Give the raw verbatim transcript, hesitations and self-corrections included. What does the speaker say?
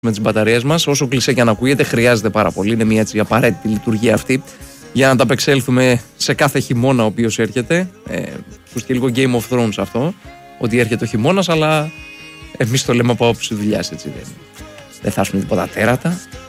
με τις μπαταρίες μας. Όσο κλεισέ και αν ακούγεται, χρειάζεται πάρα πολύ. Είναι μια έτσι απαραίτητη λειτουργία αυτή για να ανταπεξέλθουμε σε κάθε χειμώνα ο οποίος έρχεται. Ε, που και λίγο Game of Thrones αυτό, ότι έρχεται ο χειμώνας, αλλά εμείς το λέμε από άποψη δουλειάς, έτσι δεν, δεν θα άσουμε τίποτα τέρατα.